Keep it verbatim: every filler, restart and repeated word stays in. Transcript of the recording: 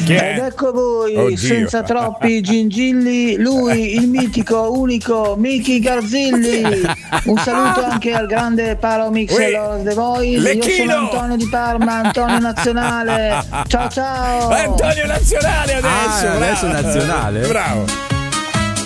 Ed ecco voi, Oddio. senza troppi gingilli, lui, il mitico, unico Miki Garzilli. Un saluto anche al grande Paolo Mixelor The Voice. Lecchino. Io sono Antonio di Parma, Antonio Nazionale. Ciao ciao. Antonio Nazionale adesso. Ah, adesso bravo. nazionale? Bravo.